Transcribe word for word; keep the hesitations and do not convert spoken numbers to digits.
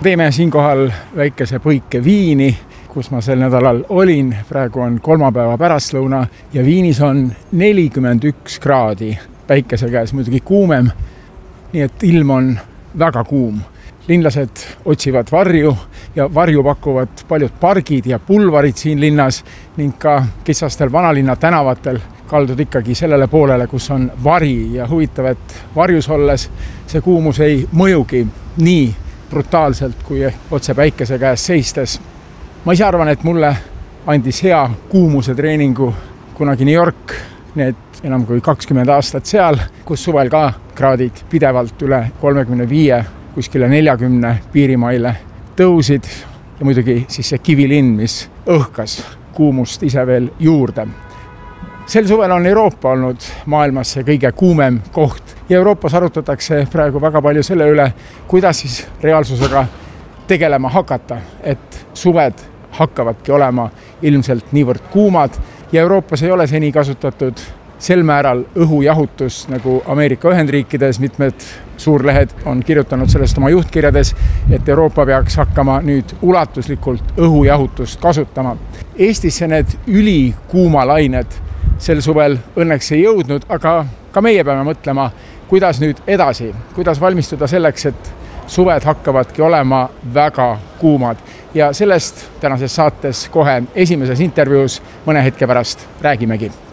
Teeme siinkohal väikese põike Viini, kus ma sel nädalal olin. Praegu on kolmapäeva pärastlõuna ja Viinis on nelikümmend üks kraadi. Päikese käes muidugi kuumem, nii et ilm on väga kuum. Linlased otsivad varju ja varju pakuvad paljud pargid ja pulvarid siin linnas ning ka kitsastel vanalinna tänavatel kaldud ikkagi sellele poolele, kus on vari ja huvitav, et varjus olles see kuumus ei mõjugi nii brutaalselt kui otse päikese käes seistes. Ma ise arvan, et mulle andis hea kuumuse treeningu kunagi New York, need enam kui kakskümmend aastat seal, kus suvel ka kraadid pidevalt üle kolmekümne viie, kuskile neljakümne piirimaile tõusid ja muidugi siis see kivilinn, mis õhkas kuumust ise veel juurde. Sel suvel on Euroopa olnud maailmas see kõige kuumem koht ja Euroopas arutatakse praegu väga palju selle üle, kuidas siis reaalsusega tegelema hakata, et suved hakkavadki olema ilmselt niivõrd kuumad ja Euroopas ei ole seni kasutatud sel määral õhujahutust nagu Ameerika Ühendriikides. Mitmed suurlehed on kirjutanud sellest oma juhtkirjades, et Euroopa peaks hakkama nüüd ulatuslikult õhujahutust kasutama. Eestisse need ülikuumalained sel suvel õnneks ei jõudnud, aga ka meie peame mõtlema, kuidas nüüd edasi, kuidas valmistuda selleks, et suved hakkavadki olema väga kuumad. Ja sellest tänases saates kohe esimeses intervjuus mõne hetke pärast räägimegi.